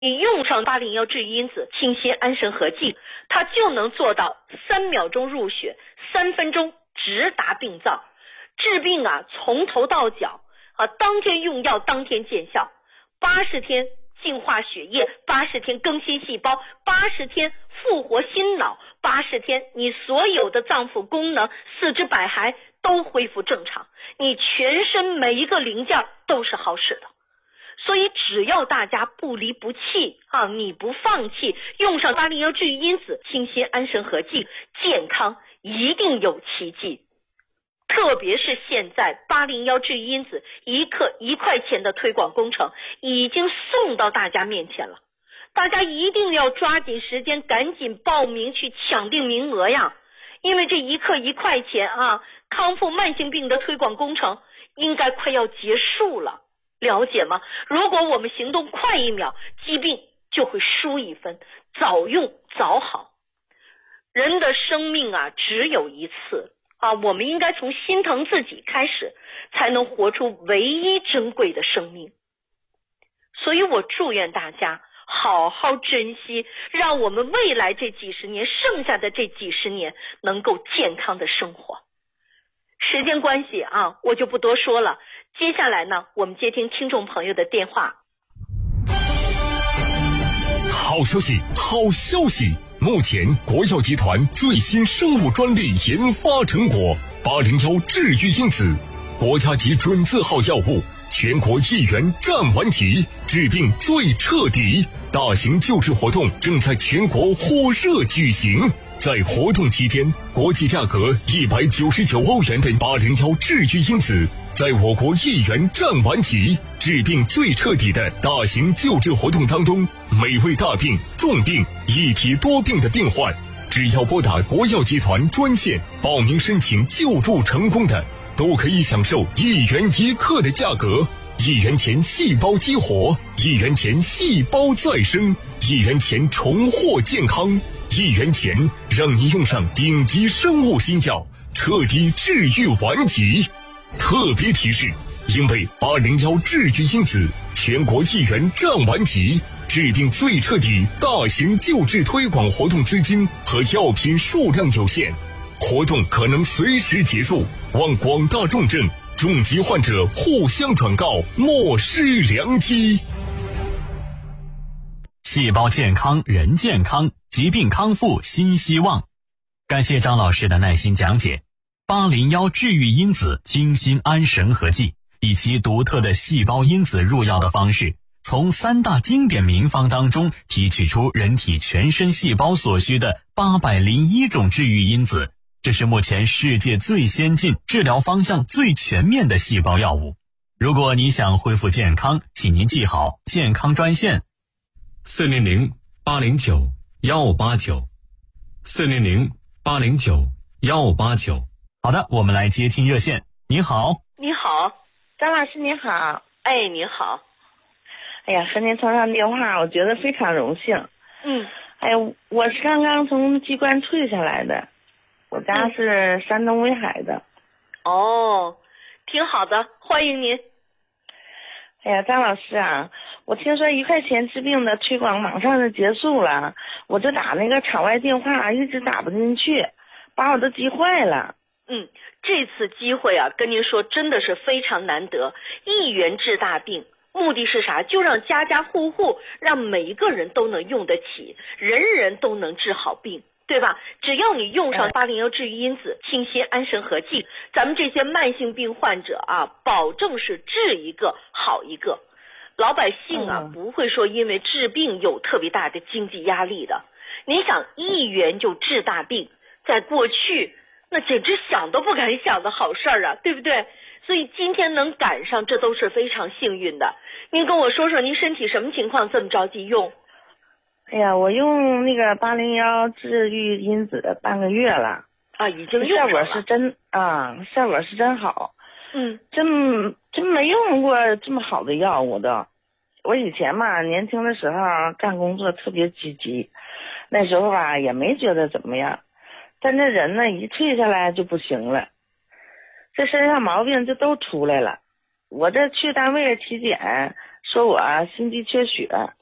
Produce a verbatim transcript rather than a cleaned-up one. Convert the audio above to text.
你用上八零幺治愈因子清心安神和气，它就能做到三秒钟入血，三分钟直达病灶，治病啊从头到脚啊，当天用药当天见效，八十天净化血液，八十天更新细胞，八十天复活心脑，八十天你所有的脏腑功能、四肢百骸都恢复正常，你全身每一个零件都是好使的。所以只要大家不离不弃啊，你不放弃，用上八零幺治愈因子清心安神和气，健康一定有奇迹。特别是现在八零幺治愈因子一克一块钱的推广工程已经送到大家面前了，大家一定要抓紧时间赶紧报名去抢定名额呀，因为这一克一块钱啊，康复慢性病的推广工程应该快要结束了，了解吗？如果我们行动快一秒，疾病就会输一分，早用早好。人的生命啊只有一次啊，我们应该从心疼自己开始，才能活出唯一珍贵的生命。所以我祝愿大家好好珍惜，让我们未来这几十年，剩下的这几十年能够健康的生活。时间关系啊，我就不多说了。接下来呢，我们接听听众朋友的电话。 好消息，好消息！目前国药集团最新生物专利研发成果八零幺治愈因子，国家级准字号药物，全国一元占完齐，治病最彻底。大型救治活动正在全国火热举行。在活动期间，国际价格一百九十九欧元的八零幺治愈因子，在我国一元占完齐，治病最彻底的大型救治活动当中，每位大病、重病、一体多病的病患，只要拨打国药集团专线报名申请救助成功的，都可以享受一元一克的价格。一元钱细胞激活，一元钱细胞再生，一元钱重获健康，一元钱让你用上顶级生物新药，彻底治愈顽疾。特别提示，因为八零幺治愈因子全国一元占完齐，治病最彻底大型救治推广活动资金和药品数量有限，活动可能随时结束，望广大重症重疾患者互相转告，莫失良机。 细胞健康人健康，疾病康复新希望。感谢张老师的耐心讲解。八零幺治愈因子清心安神和剂，以其独特的细胞因子入药的方式，从三大经典名方当中提取出人体全身细胞所需的八百零一种治愈因子，这是目前世界最先进、治疗方向最全面的细胞药物。如果你想恢复健康，请您记好健康专线四零零八零九幺八九，四零零八零九幺八九。 好的，我们来接听热线。您好。 你好。 张老师您好。 哎，你好。 哎呀，和您通上电话，我觉得非常荣幸。 嗯。 哎呀，我是刚刚从机关退下来的，我家是山东威海的。 嗯、哦，挺好的，欢迎您。 哎呀，张老师啊，我听说一块钱治病的推广马上就结束了，我就打那个场外电话，一直打不进去，把我都急坏了。 嗯，这次机会啊，跟您说真的是非常难得，一元治大病，目的是啥？就让家家户户，让每一个人都能用得起，人人都能治好病，对吧？只要你用上八零幺治愈因子清心安神和剂，咱们这些慢性病患者啊，保证是治一个好一个。老百姓啊， 嗯、 不会说因为治病有特别大的经济压力的。你想一元就治大病，在过去那简直想都不敢想的好事儿啊，对不对？所以今天能赶上，这都是非常幸运的。您跟我说说您身体什么情况，这么着急用？ 哎呀，我用那个八零幺治愈因子半个月了啊，已经用上了， 效果是真啊，效果是真好。 嗯， 真真没用过这么好的药物的。我以前嘛，年轻的时候干工作特别积极，那时候吧也没觉得怎么样，但这人呢一退下来就不行了，这身上毛病就都出来了。我这去单位体检，说我心肌缺血，